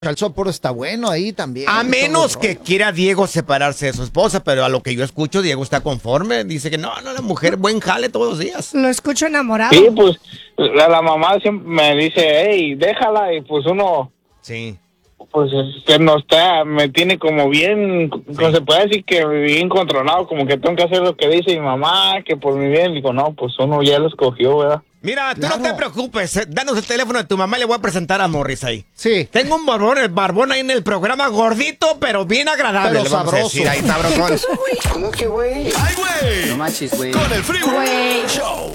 El sopor está bueno ahí también. A menos que quiera Diego separarse de su esposa, pero a lo que yo escucho, Diego está conforme. Dice que no, la mujer buen jale todos los días. Lo escucho enamorado. Sí, pues la mamá siempre me dice, hey, déjala, y pues uno, Sí. pues que no está, me tiene como bien, como se puede decir que bien controlado, como que tengo que hacer lo que dice mi mamá, que por mi bien, digo, no, pues uno ya lo escogió, ¿verdad? Mira, tú Claro. no te preocupes. Danos el teléfono de tu mamá y le voy a presentar a Morris ahí. Sí. Tengo un barbón, el barbón ahí en el programa, gordito, pero bien agradable. Pero le vamos a sabroso. decir ahí, sabrosón. ¿Cómo que, güey? ¡Ay, güey! No manches, güey. Con el Freeway Show.